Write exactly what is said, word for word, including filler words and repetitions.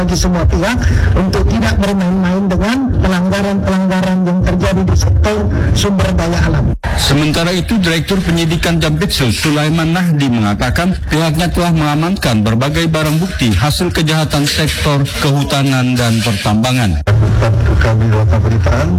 bagi semua pihak untuk tidak bermain-main dengan pelanggaran-pelanggaran yang terjadi di sektor sumber daya alam. Sementara itu, Direktur Penyidikan Jampitsus Sulaiman Nahdi mengatakan pihaknya telah mengamankan berbagai barang bukti hasil kejahatan sektor kehutanan dan pertambangan. Kami lakukan pemberitaan